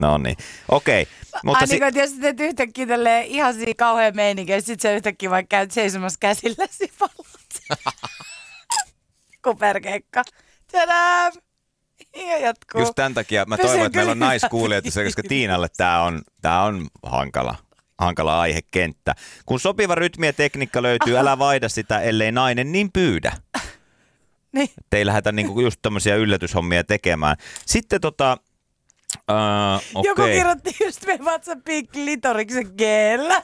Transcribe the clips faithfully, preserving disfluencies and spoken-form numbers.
No niin, okei. Okay. Ai si- niin, jos teet yhtäkkiä tälleen ihan siinä kauhean meininkiä, ja sit sä yhtäkkiä vaikka käyt seisomassa käsilläsi pallot. Kuperkeikka. Tadam! Ja jatkuu. Just tämän takia mä toivon, että meillä on naiskuulijoita, koska Tiinalle tää on, tää on hankala. Hankala aihekenttä. Kun sopiva rytmi ja tekniikka löytyy, älä vaihda sitä, ellei nainen niin pyydä. Niin. Ei lähdetä niinku just tämmöisiä yllätyshommia tekemään. Sitten tota... Uh, okay. Joku kirjoitti just meidän WhatsAppiin klitoriksen G-llä.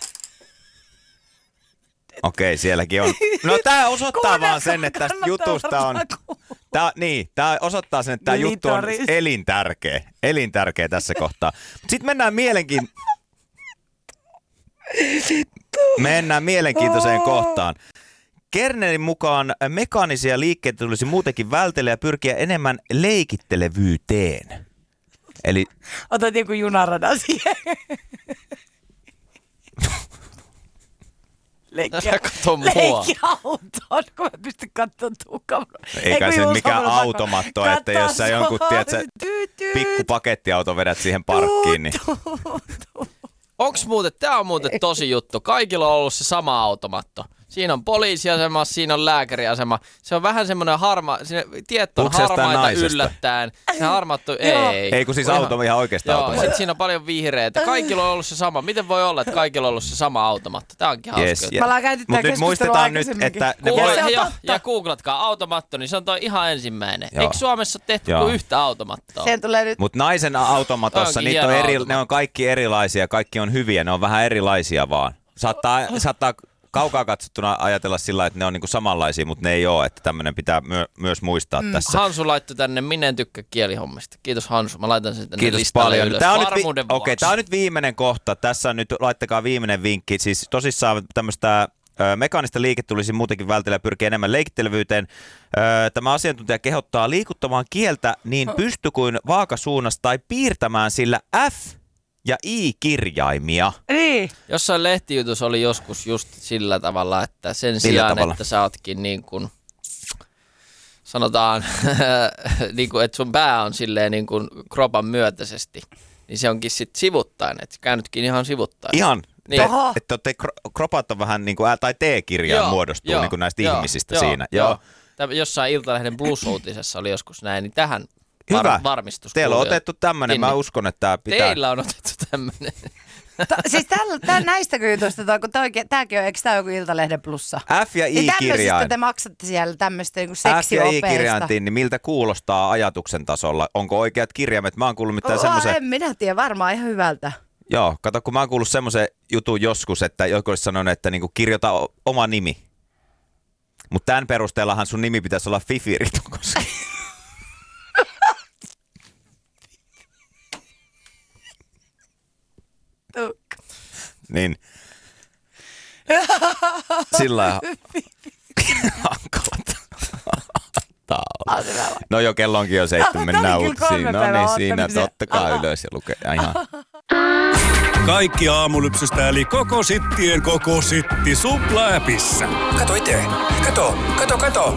Okei, okay, sielläkin on. No tää osoittaa vaan sen, että tästä jutusta on... Tää, niin, tää osoittaa sen, että tää juttu on elintärkeä. Elintärkeä tässä kohtaa. Sitten mennään mielenkiin... Mennään mielenkiintoiseen kohtaan. Kernerin mukaan mekaanisia liikkeitä tulisi muutenkin vältellä ja pyrkiä enemmän leikittelevyyteen. Eli... Otat joku junaradan siihen. Leikkiä, kato mua. Leikkiä autoon, kun mä pystyn katsomaan tuukamulla. Eikä se mikään automatto, että jos sä jonkun tiedät, pikku pakettiauto vedät siihen parkkiin, niin... Onks muuten, tää on muuten tosi juttu. Kaikilla on ollut se sama automatto. Siinä on poliisiasema, siinä on lääkäriasema. Se on vähän semmoinen harma, tiet on harmaita yllättäen. Se harmattu, ei. Ei kun siis auto ihan oikeasta joo, automatto. Sit siinä on paljon vihreitä. Kaikilla on ollut se sama. Miten voi olla, että kaikilla on ollut se sama automatto? Tää onkin hauska. Yes, juttu. Me ollaan käyty tää keskustelua aikaisemminkin. Google, ja, ja googlatkaa automatto, niin se on toi ihan ensimmäinen. Joo. Eikö Suomessa ole tehty kuin yhtä automattoa? Mutta naisen automatossa, niitä on eri, ne on kaikki erilaisia, kaikki on hyviä, ne on vähän erilaisia vaan. Saattaa, saattaa kaukaa katsottuna ajatella sillä, että ne on niinku samanlaisia, mutta ne ei ole, että tämmöinen pitää myö, myös muistaa mm. tässä. Hansu laittoi tänne, minä en tykkää kielihommista. Kiitos Hansu, mä laitan sen tänne Kiitos listalle paljon. ylös. Tämä on, vi- okay, tämä on nyt viimeinen kohta. Tässä on nyt, laittakaa viimeinen vinkki. Siis tosissaan tämmöistä ö, mekaanista liikettä tulisi muutenkin vältellä ja pyrkiä enemmän leikittelevyyteen. Ö, tämä asiantuntija kehottaa liikuttamaan kieltä niin pysty kuin vaakasuunnassa tai piirtämään sillä F ja I-kirjaimia. Niin. Jossain lehtijutussa oli joskus just sillä tavalla, että sen sijaan, tavalla? että sä ootkin niin kuin, sanotaan, niin kuin, että sun pää on silleen niin kuin kropan myötäisesti, niin se onkin sitten sivuttain, että käännytkin ihan sivuttain. Ihan? Niin. Että te, kropat on vähän niin kuin L- tai T-kirjaan joo, muodostuu joo, niin kuin näistä joo, ihmisistä joo, siinä. Joo. Joo. Jossain Iltalehden Blues-uutisessa oli joskus näin, niin tähän Var- Hyvä. Varmistus. Teillä on otettu tämmöinen. Mä uskon, että tämä pitää. Teillä on otettu tämmöinen. To, siis tällä, tällä näistä jutusta, kun tämäkin on, eikö tämä joku Iltalehden plussa? F ja I-kirjain. Niin tämmöisistä te maksatte siellä tämmöistä niin seksiopeista. F ja I-kirjaintiin, niin miltä kuulostaa ajatuksen tasolla? Onko oikeat kirjaimet? Mä oon kuullut mitään oh, semmoisen. En minä tiedä, varmaan ihan hyvältä. Joo, kato, kun mä oon kuullut semmoisen jutun joskus, että joku olisi sanonut, että niinku kirjoita oma nimi. Mutta tämän perusteellahan sun nimi pitäisi olla Fifi Ritukoski. Niin. Sillä hankalat. No jo, kello onkin jo seitsemän, mennään uutisiin. No niin, siinä ottakaa ylös ja lukee. Ihan. Kaikki aamulypsystä eli koko sittien koko sitti Supla-äpissä. Kato itse. Kato, kato, kato.